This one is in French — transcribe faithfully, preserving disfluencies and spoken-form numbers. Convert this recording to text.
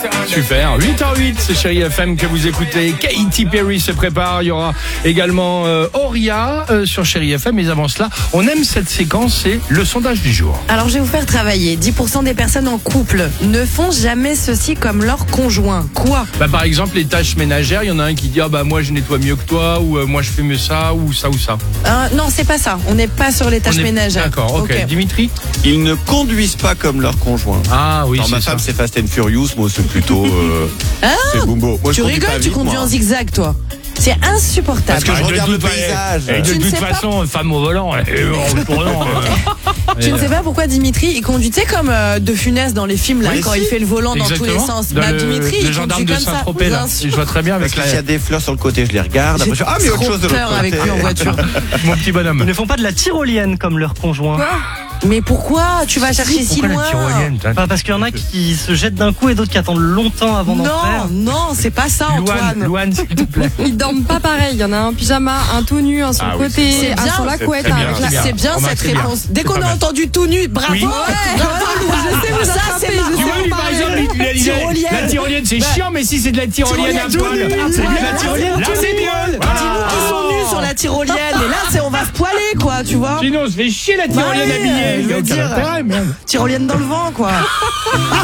Super, huit heures huit, c'est Chérie F M que vous écoutez. Katy Perry se prépare, il y aura également euh, Auria euh, sur Chérie F M. Mais avant cela, on aime cette séquence, c'est le sondage du jour. Alors je vais vous faire travailler. dix pour cent des personnes en couple ne font jamais ceci comme leur conjoint. Quoi? Bah, par exemple, les tâches ménagères, il y en a un qui dit ah bah moi je nettoie mieux que toi, ou euh, moi je fais mieux ça, ou ça ou ça. euh, Non, c'est pas ça. On n'est pas sur les tâches On est- ménagères. D'accord, ok. Ok. Dimitri? Ils ne conduisent pas comme leur conjoint. Ah oui, Alors, c'est ma ça. femme c'est Fast and Furious, moi c'est plutôt euh, c'est Bumbo. Moi, je Tu conduis pas rigoles, tu vite, conduis moi. en zigzag, toi. C'est insupportable. Parce que je Ah, de regarde le toute fa- paysage. Et de Tu ne toute sais pas- façon, femme au volant, et en le tournant. euh, Tu ne sais pas pourquoi Dimitri, il conduit, tu sais, comme euh, De Funès dans les films, là, Oui, quand si. il fait le volant dans tous les Exactement. sens. Dans Bah, le, Dimitri, le il gendarme conduit de comme ça. Saint-Tropez, là. Bien sûr. Je vois très bien avec Parce qu'il y a la... des fleurs sur le côté, je les regarde. Après, je... Ah mais autre Trop chose de l'autre peur côté. avec lui en voiture. mon petit bonhomme. Ils ne font pas de la tyrolienne comme leur conjoint. Mais pourquoi tu vas chercher si Pourquoi loin? la tyrolienne t'as- Enfin, parce qu'il y en a qui se jettent d'un coup et d'autres qui attendent longtemps avant d'en Non, faire. non, c'est pas ça, Louane, Antoine. Louane, s'il te plaît. Ils dorment pas pareil. Il y en a un pyjama, un tout nu, un sur Ah le oui, côté, c'est un bien, sur la c'est couette. très bien, avec c'est la- bien. C'est bien Remarque, cette c'est bien. réponse. Dès C'est qu'on pas a mal. entendu tout nu, bravo. Oui. Ouais, je sais vous Ça, attraper. c'est je Tu sais vois, vous lui, par parler. exemple, il- il a- il a- Tyrolienne. la tyrolienne, c'est Bah, chiant, mais si c'est de la tyrolienne à Tyrolienne poil, tout nu. c'est bien Ouais, la tyrolienne. Là, c'est mieux. Dis-nous qui sont nus sur la tyrolienne. Et là, c'est on va se poiler, quoi, tu vois. Sinon, on se fait chier la tyrolienne Ouais, habillée. je veux Donc, dire. t'as intérêt, merde. Tyrolienne dans le vent, quoi.